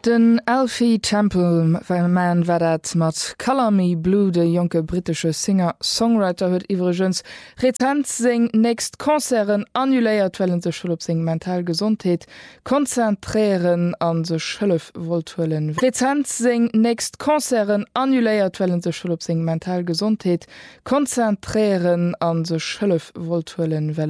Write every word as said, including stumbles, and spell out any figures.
Den Alfie Temple man war dat mat Color Me Blue, de jonke britische Singer-Songwriter huet iwwergens Retent seng näst Konzeren annuléiert wellen se Schul op seg mental Gesundheet konzentrieren an se Schëllef wollen. Retent seng näst Konzeren annuléiert wellen se Schul op seg mental Gesundheet konzentrieren an se Schëllef wollen.